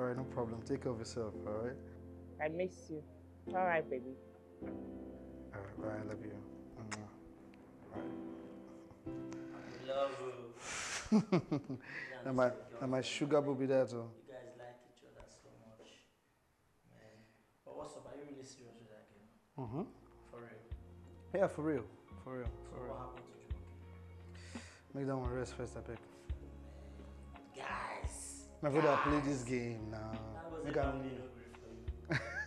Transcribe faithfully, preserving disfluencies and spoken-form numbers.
All right, no problem. Take care of yourself, all right? I miss you. All right, baby. All right, bye. I love you. All I love right. and my, and my sugar will be there too. You guys like each other so much. Man. But what's up? Are you really serious with that game? Mm-hmm. For real? Yeah, for real. For real. For so real. What happened to Jumoke? Make that one rest first, I pick. Guys! My brother, play this game now. That was Make a I family no grip for you.